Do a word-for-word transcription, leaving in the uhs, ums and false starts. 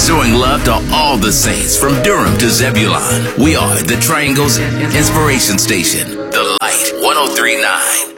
Showing love to all the saints from Durham to Zebulon. We are the Triangle's Inspiration Station. The Light one oh three point nine.